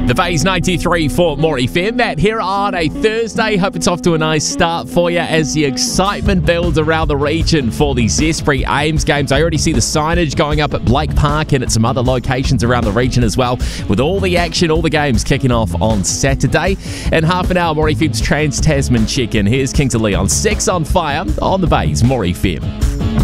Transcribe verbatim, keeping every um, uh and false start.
The Bay's ninety-three for More F M. Matt here on a Thursday. Hope it's off to a nice start for you as the excitement builds around the region for the Zespri Ames games. I already see the signage going up at Blake Park and at some other locations around the region as well, with all the action, all the games kicking off on Saturday. In half an hour, More F M's Trans-Tasman check-in. Here's Kings of Leon. Sex on Fire on the Bay's More F M.